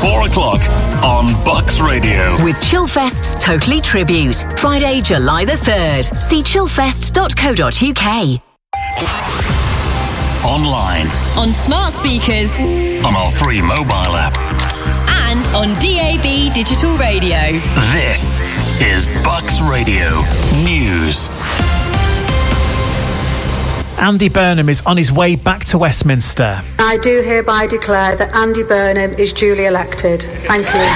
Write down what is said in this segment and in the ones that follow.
4 o'clock on Bucks Radio. With Chillfest's Totally Tribute, Friday, July the 3rd. See chillfest.co.uk. Online. On smart speakers. On our free mobile app. And on DAB Digital Radio. This is Bucks Radio News. Andy Burnham is on his way back to Westminster. I do hereby declare that Andy Burnham is duly elected. Thank you.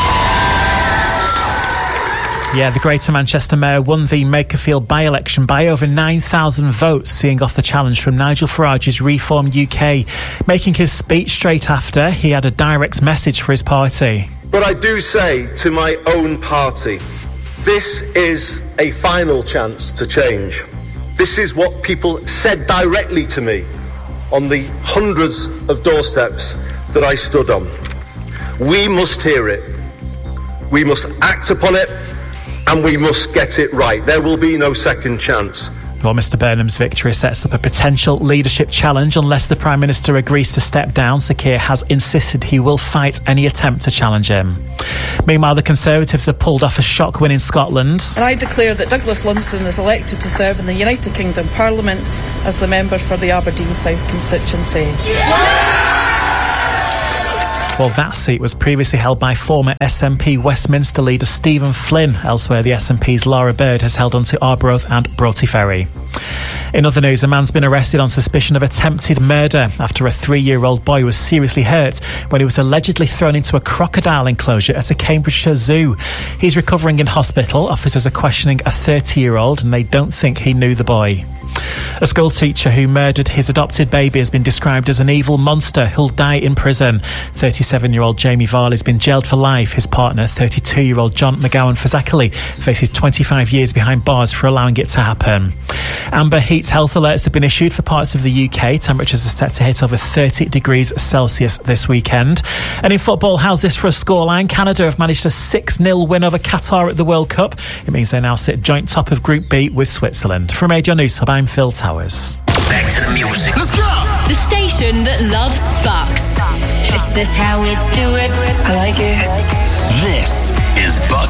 Yeah, the Greater Manchester Mayor won the Makerfield by-election by over 9,000 votes, seeing off the challenge from Nigel Farage's Reform UK. Making his speech straight after, he had a direct message for his party. But I do say to my own party, this is a final chance to change. This is what people said directly to me on the hundreds of doorsteps that I stood on. We must hear it. We must act upon it. And we must get it right. There will be no second chance. Well, Mr Burnham's victory sets up a potential leadership challenge unless the Prime Minister agrees to step down. Sir Keir has insisted he will fight any attempt to challenge him. Meanwhile, the Conservatives have pulled off a shock win in Scotland. And I declare that Douglas Lumsden is elected to serve in the United Kingdom Parliament as the member for the Aberdeen South constituency. Well, that seat was previously held by former SNP Westminster leader Stephen Flynn. Elsewhere, the SNP's Laura Bird has held on to Arbroath and Broughty Ferry. In other news, a man's been arrested on suspicion of attempted murder after a 3-year-old boy was seriously hurt when he was allegedly thrown into a crocodile enclosure at a Cambridgeshire zoo. He's recovering in hospital. Officers are questioning a 30-year-old and they don't think he knew the boy. A school teacher who murdered his adopted baby has been described as an evil monster who'll die in prison. 37-year-old Jamie Varley has been jailed for life. His partner, 32-year-old John McGowan Fazakali, faces 25 years behind bars for allowing it to happen. Amber heat health alerts have been issued for parts of the UK. Temperatures are set to hit over 30 degrees Celsius this weekend. And in football, how's this for a scoreline? Canada have managed a 6-0 win over Qatar at the World Cup. It means they now sit joint top of Group B with Switzerland. From Radio News Hub, I'm Phil Towers. Back to the music. Let's go! The station that loves Bucks. Is this how we do it? I like it. This is Bucks